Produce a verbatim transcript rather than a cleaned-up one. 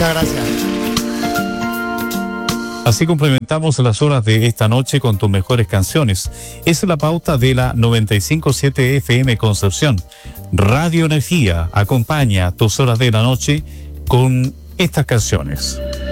Muchas gracias. Así complementamos las horas de esta noche con tus mejores canciones. Es la pauta de la noventa y cinco punto siete F M Concepción. Radio Energía acompaña tus horas de la noche con estas canciones.